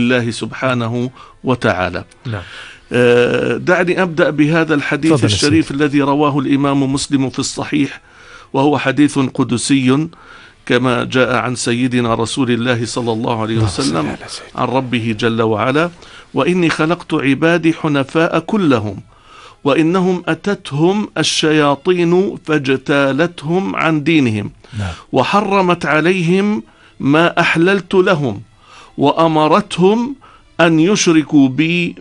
لله سبحانه وتعالى. نعم. دعني أبدأ بهذا الحديث الشريف الذي رواه الإمام مسلم في الصحيح، وهو حديث قدسي كما جاء عن سيدنا رسول الله صلى الله عليه وسلم عن ربه جل وعلا: وإني خلقت عبادي حنفاء كلهم، وإنهم أتتهم الشياطين فاجتالتهم عن دينهم، وحرمت عليهم ما أحللت لهم، وأمرتهم أن يشركوا بي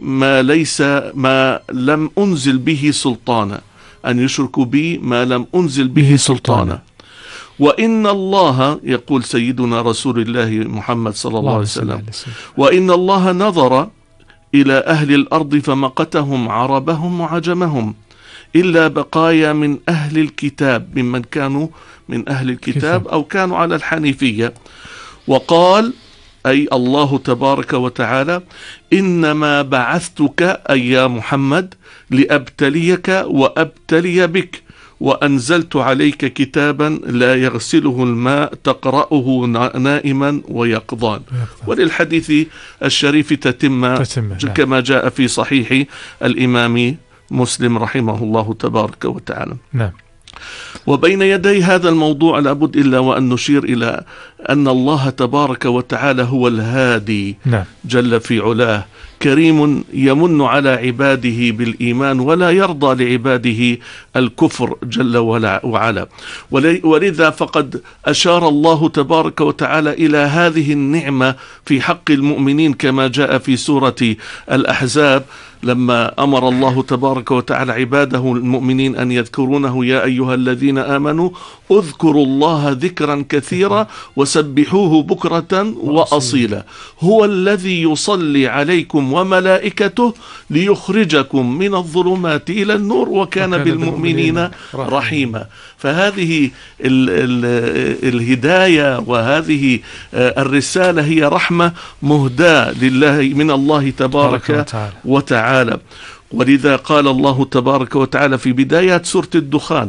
ما لم أنزل به سلطانا، أن يشركوا بي ما لم أنزل به سلطانا. وإن الله، يقول سيدنا رسول الله محمد صلى الله عليه وسلم، وإن الله نظر إلى أهل الأرض فمقتهم عربهم وعجمهم إلا بقايا من أهل الكتاب، ممن كانوا من أهل الكتاب أو كانوا على الحنيفية، وقال أي الله تبارك وتعالى: إنما بعثتك أي يا محمد لأبتليك وأبتلي بك، وأنزلت عليك كتابا لا يغسله الماء تقرأه نائما ويقظان. وللحديث الشريف تتم كما جاء في صحيح الإمام مسلم رحمه الله تبارك وتعالى. نعم. وبين يدي هذا الموضوع لابد إلا وأن نشير إلى أن الله تبارك وتعالى هو الهادي جل في علاه، كريم يمن على عباده بالإيمان ولا يرضى لعباده الكفر جل وعلا. ولذا فقد أشار الله تبارك وتعالى إلى هذه النعمة في حق المؤمنين كما جاء في سورة الأحزاب، لما أمر الله تبارك وتعالى عباده المؤمنين أن يذكرونه: يا أيها الذين آمنوا اذكروا الله ذكرا كثيرا وسبحوه بكرة وأصيلا، هو الذي يصلي عليكم وملائكته ليخرجكم من الظلمات إلى النور وكان بالمؤمنين رحيما. فهذه الهداية وهذه الرسالة هي رحمة مهداة لله من الله تبارك وتعالى. ولذا قال الله تبارك وتعالى في بدايات سورة الدخان: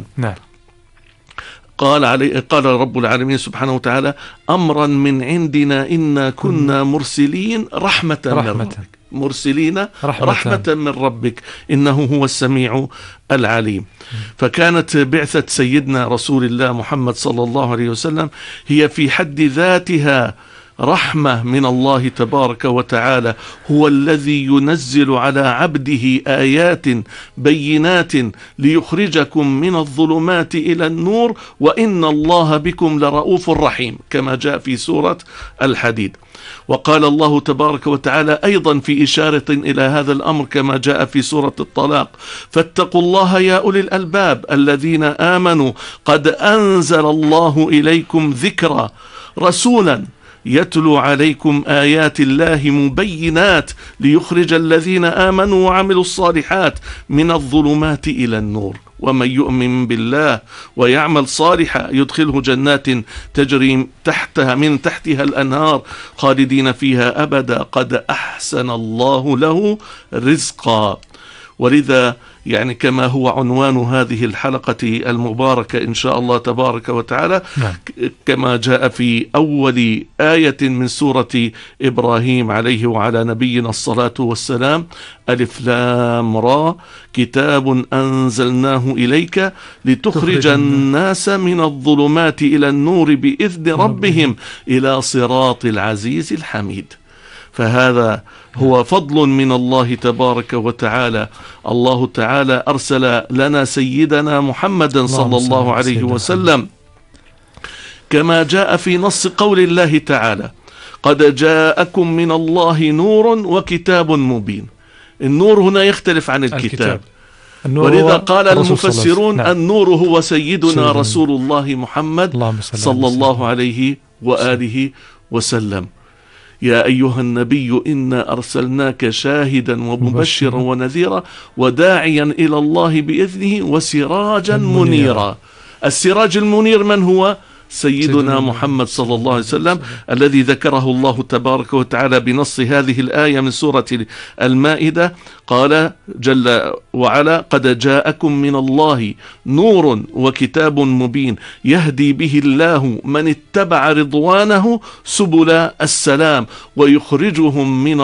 قال رب العالمين سبحانه وتعالى: أمرا من عندنا إنا كنا مرسلين رحمة من ربك، مرسلين رحمة من ربك إنه هو السميع العليم. فكانت بعثة سيدنا رسول الله محمد صلى الله عليه وسلم هي في حد ذاتها رحمة من الله تبارك وتعالى، هو الذي ينزل على عبده آيات بينات ليخرجكم من الظلمات إلى النور وإن الله بكم لرؤوف رحيم، كما جاء في سورة الحديد. وقال الله تبارك وتعالى أيضا في إشارة إلى هذا الأمر كما جاء في سورة الطلاق: فاتقوا الله يا أولي الألباب الذين آمنوا قد أنزل الله إليكم ذكرا رسولا يتلو عليكم آيات الله مبينات ليخرج الذين آمنوا وعملوا الصالحات من الظلمات إلى النور ومن يؤمن بالله ويعمل صالحا يدخله جنات تجري من تحتها الأنهار خالدين فيها أبدا قد أحسن الله له رزقا. ولذا يعني كما هو عنوان هذه الحلقة المباركة إن شاء الله تبارك وتعالى، كما جاء في أول آية من سورة إبراهيم عليه وعلى نبينا الصلاة والسلام: ألف لام را كتاب أنزلناه إليك لتخرج الناس من الظلمات إلى النور بإذن ربهم إلى صراط العزيز الحميد. فهذا هو فضل من الله تبارك وتعالى. الله تعالى أرسل لنا سيدنا محمدا صلى الله عليه وسلم كما جاء في نص قول الله تعالى: قد جاءكم من الله نور وكتاب مبين. النور هنا يختلف عن الكتاب. ولذا قال المفسرون: النور هو سيدنا رسول الله محمد صلى الله عليه وآله وسلم. يا أيها النبي إنا أرسلناك شاهدا ومبشرا ونذيرا وداعيا إلى الله بإذنه وسراجا منيرا. السراج المنير من هو؟ سيدنا محمد صلى الله عليه وسلم، الذي ذكره الله تبارك وتعالى بنص هذه الآية من سورة المائدة. قال جل وعلا: قد جاءكم من الله نور وكتاب مبين يهدي به الله من اتبع رضوانه سبل السلام ويخرجهم من